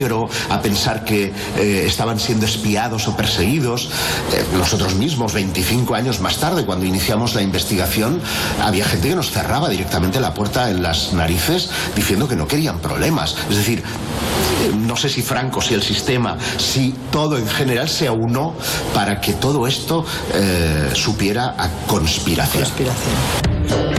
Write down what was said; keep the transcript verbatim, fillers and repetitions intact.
a pensar que eh, estaban siendo espiados o perseguidos. Eh, nosotros mismos, veinticinco años más tarde, cuando iniciamos la investigación, había gente que nos cerraba directamente la puerta en las narices diciendo que no querían problemas. Es decir, eh, no sé si Franco, si el sistema, si todo en general se aunó para que todo esto eh, supiera a conspiración. Conspiración.